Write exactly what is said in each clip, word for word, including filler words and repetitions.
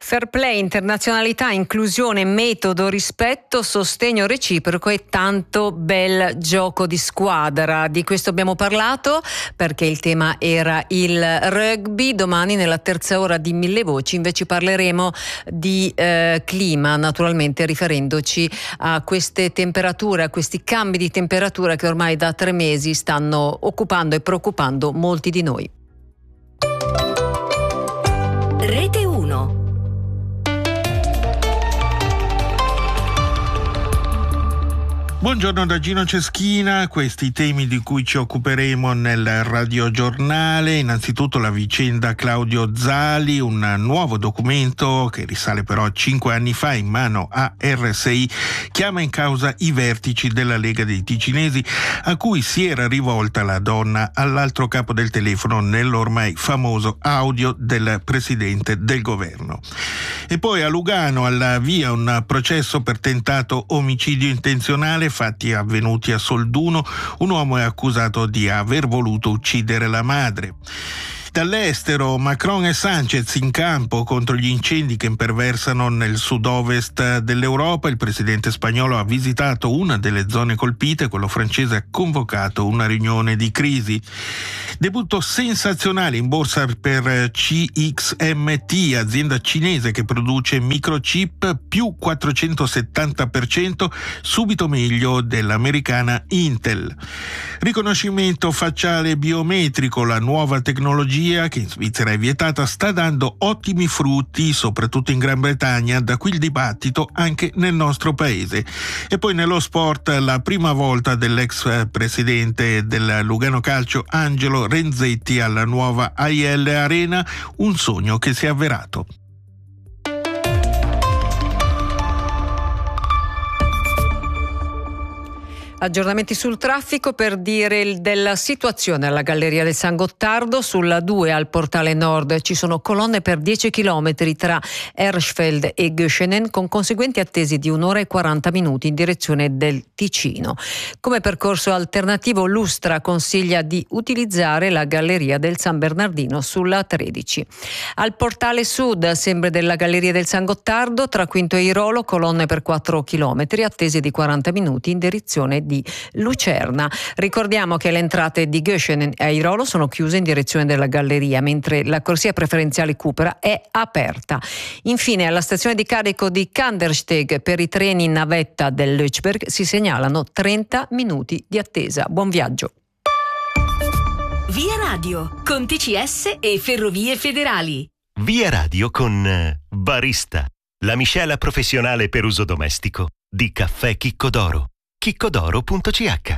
Fair play, internazionalità, inclusione, metodo, rispetto, sostegno reciproco e tanto bel gioco di squadra. Di questo abbiamo parlato perché il tema era il rugby. Domani nella terza ora di Mille Voci invece parleremo di eh, clima, naturalmente riferendoci a queste temperature, a questi cambi di temperatura che ormai da tre mesi stanno occupando e preoccupando molti di noi. Rete uno. Buongiorno da Gino Ceschina, questi i temi di cui ci occuperemo nel radiogiornale. Innanzitutto la vicenda Claudio Zali, un nuovo documento che risale però a cinque anni fa in mano a R S I, chiama in causa i vertici della Lega dei Ticinesi a cui si era rivolta la donna all'altro capo del telefono nell'ormai famoso audio del presidente del governo. E poi a Lugano alla via un processo per tentato omicidio intenzionale, fatti avvenuti a Solduno. Un uomo è accusato di aver voluto uccidere la madre. Dall'estero, Macron e Sanchez in campo contro gli incendi che imperversano nel sud-ovest dell'Europa. Il presidente spagnolo ha visitato una delle zone colpite, quello francese ha convocato una riunione di crisi. Debutto sensazionale in borsa per C X M T, azienda cinese che produce microchip, più quattrocentosettanta per cento, subito meglio dell'americana Intel. Riconoscimento facciale biometrico, la nuova tecnologia che in Svizzera è vietata, sta dando ottimi frutti, soprattutto in Gran Bretagna, da qui il dibattito anche nel nostro paese. E poi nello sport, la prima volta dell'ex presidente del Lugano Calcio Angelo Renzetti alla nuova A I L Arena, un sogno che si è avverato. Aggiornamenti sul traffico per dire della situazione alla Galleria del San Gottardo. Sulla due al Portale Nord ci sono colonne per dieci chilometri tra Erschfeld e Göschenen, con conseguenti attese di un'ora e quaranta minuti in direzione del Ticino. Come percorso alternativo, Lustra consiglia di utilizzare la Galleria del San Bernardino sulla tredici. Al Portale Sud, sempre della Galleria del San Gottardo, tra Quinto e Irolo, colonne per quattro chilometri, attese di quaranta minuti in direzione di Lucerna. Ricordiamo che le entrate di Göschenen e Airolo sono chiuse in direzione della galleria, mentre la corsia preferenziale Cupera è aperta. Infine, alla stazione di carico di Kandersteg per i treni in navetta del Lötschberg si segnalano trenta minuti di attesa. Buon viaggio. Via Radio con T C S e Ferrovie Federali. Via Radio con Barista, la miscela professionale per uso domestico di caffè Chicco d'Oro. chiccodoro punto c h.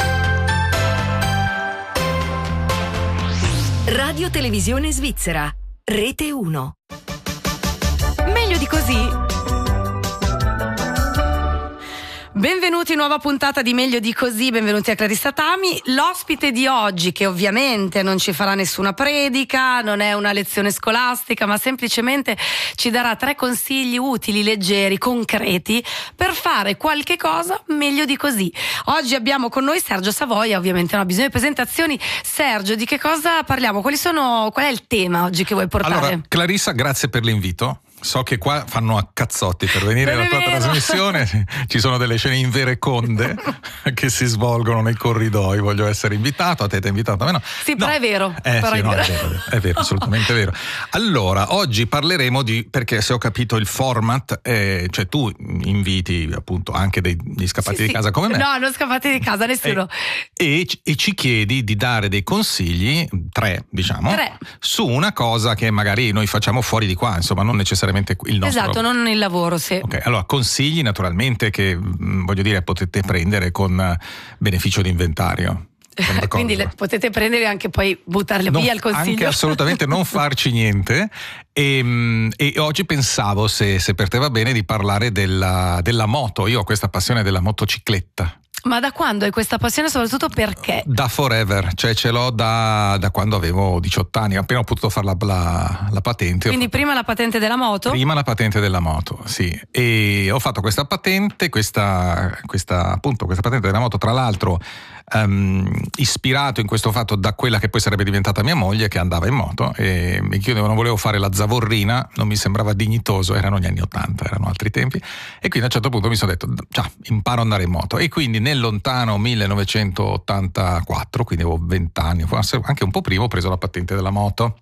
Radio Televisione Svizzera, Rete uno. Meglio di così? Benvenuti, nuova puntata di Meglio di così, benvenuti a Clarissa Tami. L'ospite di oggi, che ovviamente non ci farà nessuna predica, non è una lezione scolastica, ma semplicemente ci darà tre consigli utili, leggeri, concreti per fare qualche cosa meglio di così. Oggi abbiamo con noi Sergio Savoia, ovviamente non ha bisogno di presentazioni. Sergio, di che cosa parliamo? Quali sono, qual è il tema oggi che vuoi portare? Allora, Clarissa, grazie per l'invito. So che qua fanno a cazzotti per venire alla tua vero. trasmissione, ci sono delle scene invereconde che si svolgono nei corridoi, voglio essere invitato, a te ti è invitato, a me no. Sì, no. però è vero. Eh, però sì, è, no, vero. è vero, è vero, assolutamente vero. Allora, oggi parleremo di, perché se ho capito il format, eh, cioè tu inviti appunto anche dei, degli scappati sì, di sì. casa come me. No, non scappati di casa, nessuno. E, e, e ci chiedi di dare dei consigli, tre diciamo, Tre. su una cosa che magari noi facciamo fuori di qua, insomma non necessariamente il nostro. Esatto, non il lavoro, sì. Ok, allora consigli naturalmente che mh, voglio dire potete prendere con uh, beneficio di inventario. Quindi le, potete prendere e anche poi buttarle non, via il consiglio. Anche assolutamente non farci niente. E, mh, e oggi pensavo, se, se per te va bene, di parlare della, della moto. Io ho questa passione della motocicletta. Ma da quando hai questa passione, soprattutto perché? Da forever, cioè ce l'ho da, da quando avevo diciotto anni, appena ho potuto fare la, la, la patente. Quindi fatto, prima la patente della moto? Prima la patente della moto, sì. E ho fatto questa patente, questa, questa appunto questa patente della moto, tra l'altro um, ispirato in questo fatto da quella che poi sarebbe diventata mia moglie, che andava in moto, e io non volevo fare la zavorrina, non mi sembrava dignitoso, erano gli anni ottanta, erano altri tempi, e quindi a un certo punto mi sono detto già, imparo ad andare in moto, e quindi nel lontano millenovecentottantaquattro, quindi avevo venti anni, forse anche un po' prima, ho preso la patente della moto.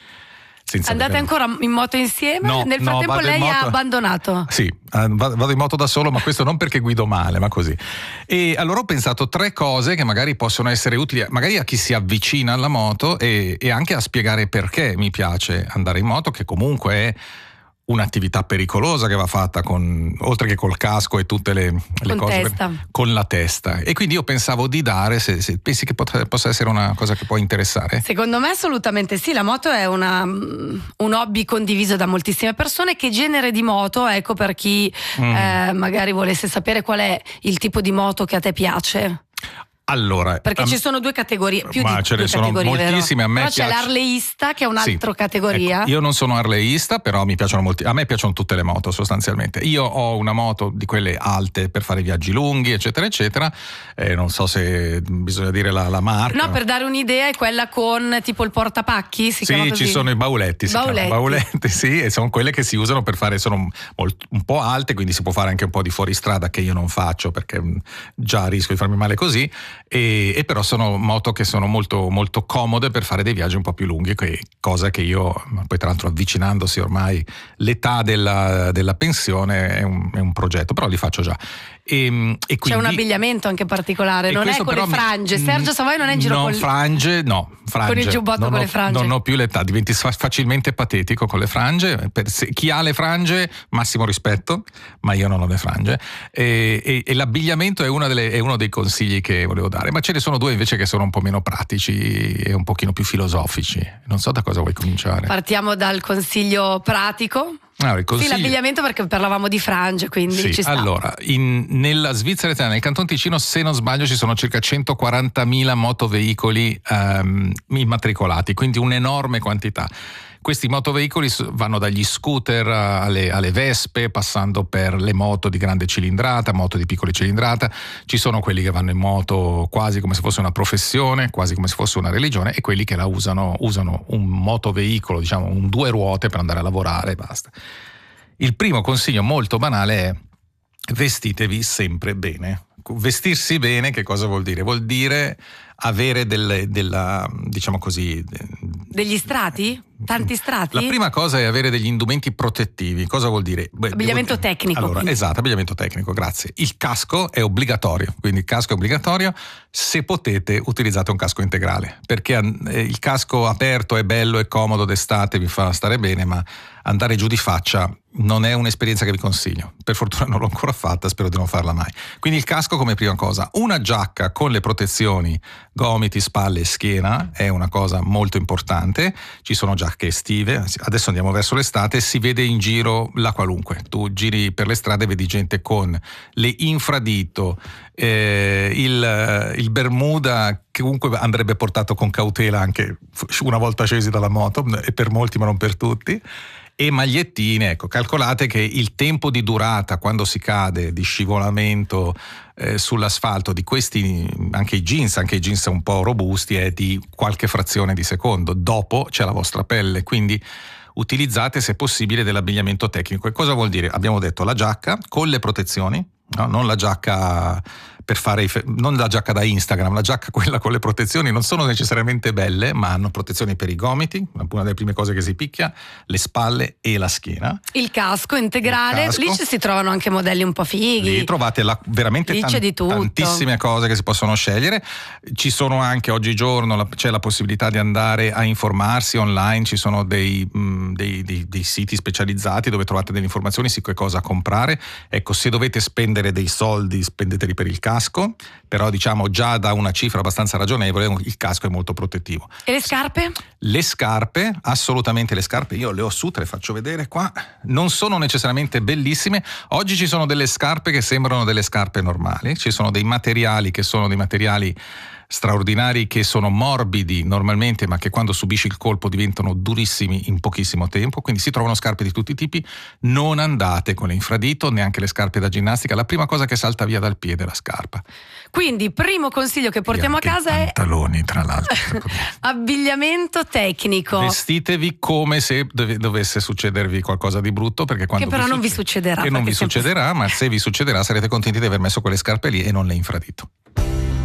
Andate vedere. ancora in moto insieme? No, Nel no, frattempo vado in lei moto- ha abbandonato? Sì, eh, vado in moto da solo, ma questo non perché guido male, ma così. E allora ho pensato tre cose che magari possono essere utili, magari a chi si avvicina alla moto, e, e anche a spiegare perché mi piace andare in moto, che comunque è un'attività pericolosa che va fatta con, oltre che col casco e tutte le, le Con cose testa. per- con la testa. E quindi io pensavo di dare, se, se pensi che pot- possa essere una cosa che può interessare? Secondo me assolutamente sì, la moto è una, un hobby condiviso da moltissime persone. Che genere di moto, ecco, per chi Mm. eh, magari volesse sapere qual è il tipo di moto che a te piace? Allora, Perché um, ci sono due categorie, più ma di ce ne due sono categorie, vero? moltissime, a me Però c'è piace- l'arleista, che è un'altra Sì, categoria. ecco, io non sono arleista, però mi piacciono molti. A me piacciono tutte le moto sostanzialmente. Io ho una moto di quelle alte per fare viaggi lunghi, eccetera, eccetera. Eh, non so se bisogna dire la, la marca. No, per dare un'idea, è quella con tipo il portapacchi, si chiama Sì, così? ci sono i bauletti, si Bauletti. chiamano bauletti, sì, e sono quelle che si usano per fare, sono molt- un po' alte, quindi si può fare anche un po' di fuoristrada, che io non faccio perché mh, già rischio di farmi male così, e, e però sono moto che sono molto, molto comode per fare dei viaggi un po' più lunghi, che, cosa che io, poi tra l'altro avvicinandosi ormai l'età della, della pensione è un, è un progetto, però li faccio già. E, e quindi, C'è un abbigliamento anche particolare, e non è questo con le però mi- frange. Sergio Savoi non è in giro no, con frange, no, frange. Con il giubbotto non con ho, le frange. Non ho più l'età, diventi fa- facilmente patetico con le frange. Per se- chi ha le frange, massimo rispetto, ma io non ho le frange. E, e- e l'abbigliamento è, una delle, è uno dei consigli che volevo dare, ma ce ne sono due invece che sono un po' meno pratici e un pochino più filosofici. Non so da cosa vuoi cominciare. Partiamo dal consiglio pratico. Allora, il Sì, consiglio- l'abbigliamento, perché parlavamo di frange, quindi Sì, ci sta. allora, in- nella Svizzera italiana, nel Canton Ticino, se non sbaglio, ci sono circa centoquarantamila motoveicoli ehm, immatricolati, quindi un'enorme quantità. Questi motoveicoli s- vanno dagli scooter alle, alle vespe, passando per le moto di grande cilindrata, moto di piccola cilindrata. Ci sono quelli che vanno in moto quasi come se fosse una professione, quasi come se fosse una religione, e quelli che la usano, usano un motoveicolo, diciamo un due ruote per andare a lavorare e basta. Il primo consiglio molto banale è: vestitevi sempre bene. Vestirsi bene che cosa vuol dire? Vuol dire avere delle, della, diciamo così, Degli strati? Tanti strati? la prima cosa è avere degli indumenti protettivi. Cosa vuol dire? Beh, Abbigliamento devo- tecnico, Allora, quindi. esatto, abbigliamento tecnico, grazie. Il casco è obbligatorio, quindi il casco è obbligatorio. Se potete, utilizzate un casco integrale, perché eh, il casco aperto è bello e comodo d'estate, vi fa stare bene, ma andare giù di faccia non è un'esperienza che vi consiglio. Per fortuna non l'ho ancora fatta, spero di non farla mai. Quindi il casco come prima cosa. Una giacca con le protezioni gomiti, spalle e schiena è una cosa molto importante. Ci sono giacche estive, adesso andiamo verso l'estate, si vede in giro la qualunque. Tu giri per le strade e vedi gente con le infradito, eh, il, il bermuda, che comunque andrebbe portato con cautela anche una volta scesi dalla moto, e per molti ma non per tutti, e magliettine. Ecco, calcolate che il tempo di durata quando si cade, di scivolamento eh, sull'asfalto di questi, anche i jeans, anche i jeans un po' robusti, è di qualche frazione di secondo. Dopo c'è la vostra pelle, quindi utilizzate se possibile dell'abbigliamento tecnico. E cosa vuol dire? Abbiamo detto la giacca con le protezioni, no? Non la giacca per fare i fe- non la giacca da Instagram, la giacca quella con le protezioni non sono necessariamente belle, ma hanno protezioni per i gomiti, una delle prime cose che si picchia, le spalle e la schiena. Il casco integrale, Il casco. lì ci si trovano anche modelli un po' fighi. Lì trovate la, veramente Lì c'è tan- di tutto. tantissime cose che si possono scegliere. Ci sono anche oggigiorno, la, c'è la possibilità di andare a informarsi online, ci sono dei, mh, dei, dei, dei siti specializzati dove trovate delle informazioni su che cosa comprare. Ecco, se dovete spendere dei soldi, spendeteli per il casco, però diciamo già da una cifra abbastanza ragionevole il casco è molto protettivo. E le scarpe? Le scarpe, assolutamente le scarpe, io le ho su, te le faccio vedere qua, non sono necessariamente bellissime. Oggi ci sono delle scarpe che sembrano delle scarpe normali, ci sono dei materiali che sono dei materiali straordinari che sono morbidi normalmente, ma che quando subisci il colpo diventano durissimi in pochissimo tempo, quindi si trovano scarpe di tutti i tipi. Non andate con l'infradito, neanche le scarpe da ginnastica, la prima cosa che salta via dal piede è la scarpa. Quindi primo consiglio che portiamo a casa è pantaloni, tra l'altro. abbigliamento tecnico. Vestitevi come se dov- dovesse succedervi qualcosa di brutto, perché quando che però vi non vi succede- succederà. Che non vi sempre... succederà, ma se vi succederà sarete contenti di aver messo quelle scarpe lì e non le infradito.